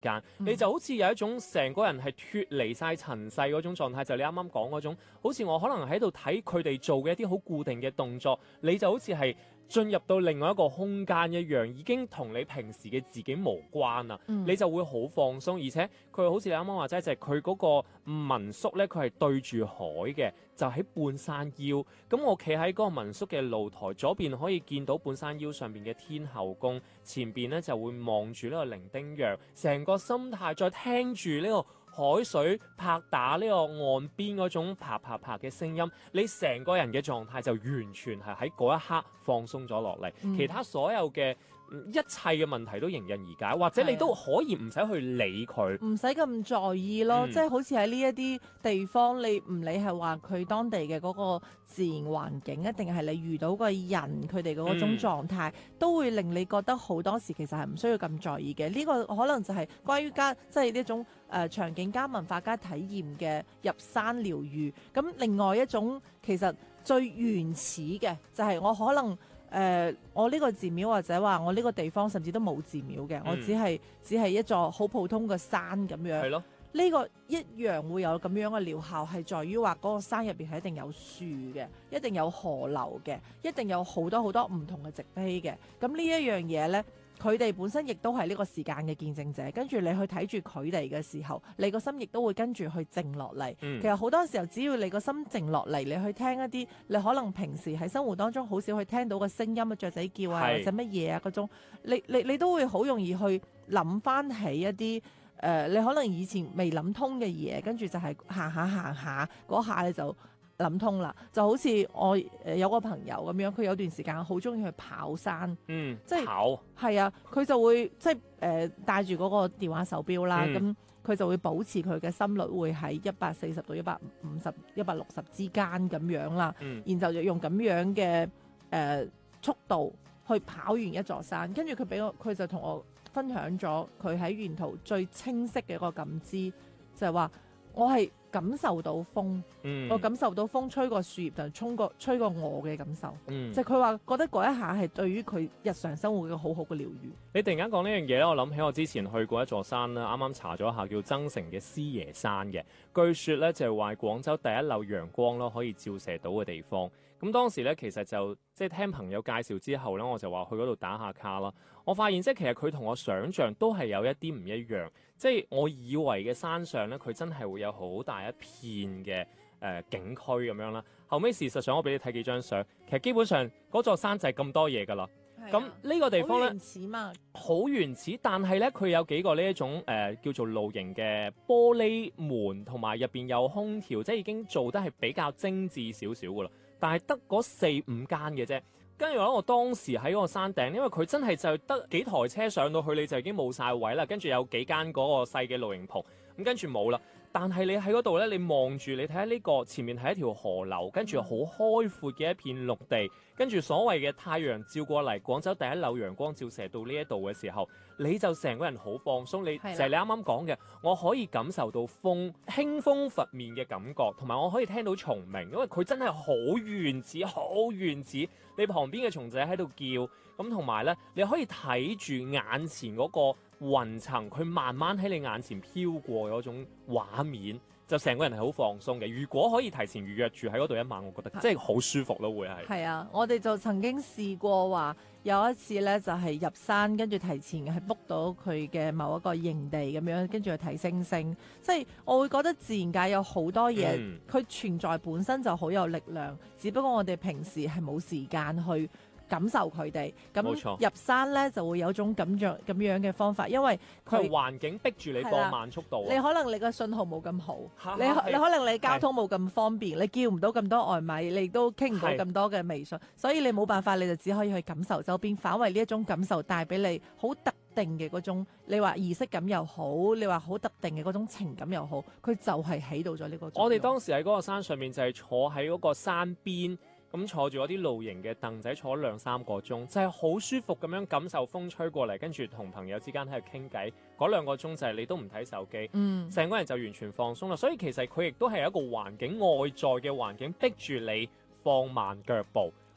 間，你就好似有一種成個人係脫離晒塵世嗰種狀態，就你啱啱講嗰種，好似我可能喺度睇佢哋做嘅一啲好固定嘅動作，你就好似係進入到另外一個空間一樣，已經同你平時嘅自己無關啦。你就會好放鬆，而且佢好似你啱啱話齋，就係佢嗰個民宿呢，佢係對住海嘅，就喺半山腰。咁我企喺嗰個民宿嘅露台左邊，可以見到半山腰上邊嘅天后宮，前邊呢就會望住呢個伶仃洋，成個心態再聽住呢個海水拍打呢個岸邊嗰種啪啪啪嘅聲音，你成個人嘅狀態就完全係喺嗰一刻放鬆咗落嚟，其他所有嘅一切嘅問題都迎刃而解，或者你都可以唔使去理佢， 唔使咁在意咯。即係好似喺呢一啲地方，你唔理係話佢當地嘅嗰個自然環境，一定係你遇到個人佢哋嘅嗰種狀態，都會令你覺得好多時其實係唔需要咁在意嘅。呢個可能就係關於即係呢種場景加文化加體驗嘅入山療愈。咁另外一種其實最原始嘅就係我可能我呢個寺廟或者話我呢個地方甚至都冇寺廟嘅，我只係一座好普通嘅山咁樣。係咯，呢個一樣會有咁樣嘅療效，係在於話嗰個山入邊係一定有樹嘅，一定有河流嘅，一定有好多好多唔同嘅植被嘅。咁呢一樣嘢呢，佢哋本身亦都係呢個時間嘅見證者，跟住你去睇住佢哋嘅時候，你個心亦都會跟住去靜落嚟。其實好多時候，只要你個心靜落嚟，你去聽一啲你可能平時喺生活當中好少去聽到嘅聲音，雀仔叫啊，或者乜嘢啊嗰種，你都會好容易去諗翻起一啲你可能以前未諗通嘅嘢，跟住就係行下嗰下你就諗通啦。就好似我有個朋友咁樣，佢有段時間好中意去跑山，即係跑係啊，佢就會即係帶住嗰個電話手錶啦，咁佢就會保持佢嘅心率會喺140到150、160之間咁樣啦，然後就用咁樣嘅速度去跑完一座山，跟住佢就同我分享咗佢喺沿途最清晰嘅一個感知，就係話我係感受到風，我感受到風吹過樹葉就吹過我嘅感受，就佢話覺得嗰一下係對於佢日常生活嘅好好嘅療愈。 你突然間講呢樣嘢咧，我諗起我之前去過一座山啦，啱啱查咗一下叫增城嘅獅爺山嘅，據說咧就係話廣州第一縷陽光咯，可以照射到嘅地方。咁當時咧其實就即係聽朋友介紹之後咧，我就話去嗰度打下卡啦。我發現即係其實佢同我想象都係有一啲唔一樣，即係我以為嘅山上咧，佢真係會有好大一片嘅景區咁樣啦。後尾事實上我俾你睇幾張相，其實基本上嗰座山就係咁多嘢噶啦。咁呢個地方咧，好原始嘛，好原始，但係咧佢有幾個呢一種叫做露營嘅玻璃門，同埋入邊有空調，即係已經做得係比較精緻少少噶啦。但係得嗰4-5間嘅啫。跟住我當時喺嗰個山頂，因為佢真係就得幾台車上到去，你就已經冇晒位啦。跟住有幾間嗰個細嘅露營棚，咁跟住冇啦。但係你喺嗰度呢，你望住你睇下呢個前面係一條河流，跟住好開闊嘅一片陸地，跟住所謂嘅太陽照過嚟，廣州第一縷陽光照射到呢一度嘅時候，你就成個人好放鬆。你就係你啱啱講嘅，我可以感受到風輕風拂面嘅感覺，同埋我可以聽到蟲鳴，因為佢真係好原始，好原始。你旁邊嘅蟲仔喺度叫，咁同埋呢，你可以睇住眼前嗰個雲層，佢慢慢喺你眼前飄過嗰種畫面，就成個人係好放鬆嘅。如果可以提前預約住喺嗰度一晚，我覺得真係好舒服咯，會係。係啊， 我哋就曾經試過話有一次呢，就係入山，跟住提前係 book 到佢嘅某一個營地咁樣，跟住去睇星星。即係我會覺得自然界有好多嘢，佢存在本身就好有力量，只不過我哋平時係冇時間去感受佢哋，咁入山咧就會有種咁樣嘅方法，因為佢環境逼住你放慢速度， 你可能你個信號冇咁好，你可能你交通冇咁方便，你叫唔到咁多外賣，你都傾唔到咁多嘅微信，所以你冇辦法，你就只可以去感受周邊，反為呢一種感受帶俾你好特定嘅嗰種，你話儀式感又好，你話好特定嘅嗰種情感又好，佢就係起到咗呢個作用。 我哋當時喺嗰個山上面就係坐喺嗰個山邊。咁坐住嗰啲露營嘅凳仔，坐咗2-3個鐘，就係好舒服咁樣感受風吹過嚟，跟住同朋友之間喺度傾偈。嗰2個鐘就係你都唔睇手機，成個人就完全放鬆啦。所以其實佢亦都係一個環境，外在嘅環境逼住你放慢腳步。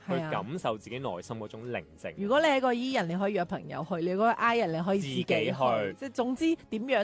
去係啊感受自己內心嗰種寧靜。 如果你係個 E 人，你可以約朋友去；你嗰個 I 人，你可以自己去。 自己去即係總之點樣